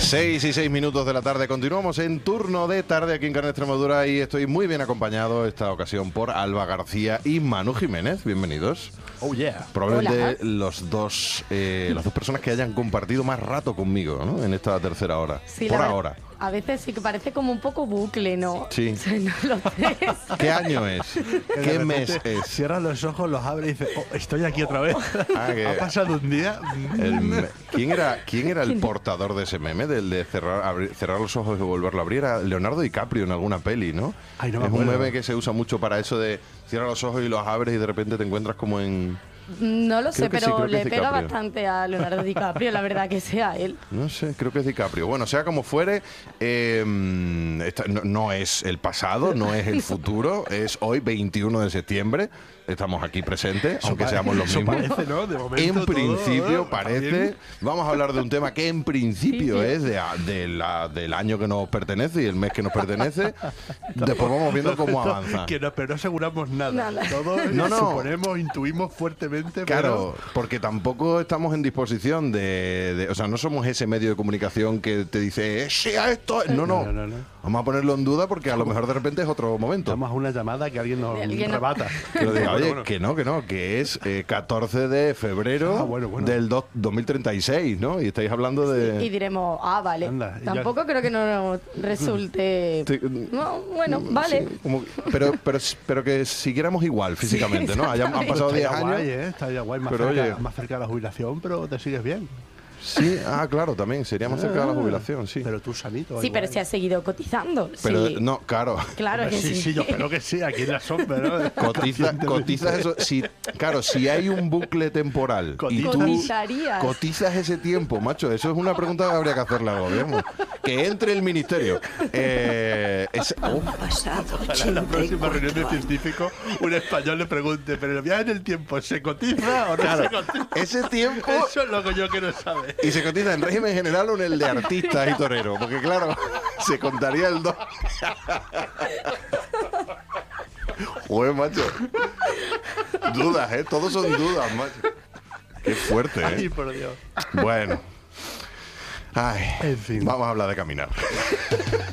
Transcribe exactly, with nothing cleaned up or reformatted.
Seis y seis minutos de la tarde. Continuamos en turno de tarde aquí en Canal Extremadura y estoy muy bien acompañado esta ocasión por Alba García y Manu Jiménez. Bienvenidos. Oh yeah. Probablemente los dos, eh, las dos personas que hayan compartido más rato conmigo, ¿no? En esta tercera hora. Sí, por la ahora. A veces sí que parece como un poco bucle, ¿no? Sí. O sea, no lo tres. ¿Qué año es? ¿Qué mes es? Cierras los ojos, los abres y dices, oh, estoy aquí otra vez. Ah, que- Ha pasado un día. El me- ¿Quién era, quién era el portador de ese meme? Del de cerrar, abrir- cerrar los ojos y volverlo a abrir. Era Leonardo DiCaprio en alguna peli, ¿no? Ay, no me es un acuerdo. meme que se usa mucho para eso de cierra los ojos y los abres y de repente te encuentras como en... No lo Creo sé, que sí, pero creo que le es pega DiCaprio. bastante a Leonardo DiCaprio, la verdad que sea él. No sé, creo que es DiCaprio. Bueno, sea como fuere, eh, esta- no, no es el pasado, no es el futuro, es hoy veintiuno de septiembre. Estamos aquí presentes, aunque pare- seamos los eso mismos. parece, ¿no? De momento En todo, principio ¿eh? parece. También. Vamos a hablar de un tema que en principio Sí, sí. es de, a- de la, del año que nos pertenece y el mes que nos pertenece. Después vamos viendo cómo avanza. Que no, pero no aseguramos nada. Nada. Todos No, no. suponemos, intuimos fuertemente. Claro, porque tampoco estamos en disposición de, de- O sea, no somos ese medio de comunicación que te dice, eh, sí, a esto. No, no, No, no, no. Vamos a ponerlo en duda porque a lo mejor de repente es otro momento. Damos una llamada que alguien nos Alguien no- rebata. Que lo diga, Bueno, oye, bueno. que no, que no, que es eh, catorce de febrero Ah, bueno, bueno. del do- dos mil treinta y seis, ¿no? Y estáis hablando de... Y diremos, ah, vale. Anda, y ya- Tampoco creo que no nos resulte... Sí. No, bueno, vale. Sí, como- pero, pero, pero que siguiéramos igual físicamente, ¿no? Hayan- han pasado diez Estaría años. guay, ¿eh? Estaría guay, más, Pero, cerca, oye. más cerca de la jubilación, pero te sigues bien. Sí, ah, claro, también. Sería más cerca de la jubilación, sí. Pero tú sanito. Sí, pero igual. si has seguido cotizando. Pero sí. no, claro. Claro que Sí, sí. sí, yo espero que sí, aquí en la sombra, ¿no? Cotiza, cotizas eso. Si, claro, si hay un bucle temporal y tú Cotizarías. cotizas ese tiempo, macho, eso es una pregunta que habría que hacerle al gobierno. Que entre el ministerio. Eh, es- oh, Pasado Ojalá en la próxima ochenta y reunión de cuatro. científicos un español le pregunte, ¿pero el viaje en el tiempo se cotiza o no claro, se cotiza? ese tiempo. Eso es lo que yo quiero saber. Y se cotiza en régimen general o en el de artistas y toreros. Porque, claro, se contaría el dos. Joder, macho. Dudas, ¿eh? Todos son dudas, macho. Qué fuerte, Ay, ¿eh? por Dios. Bueno. Ay, En fin. vamos a hablar de caminar.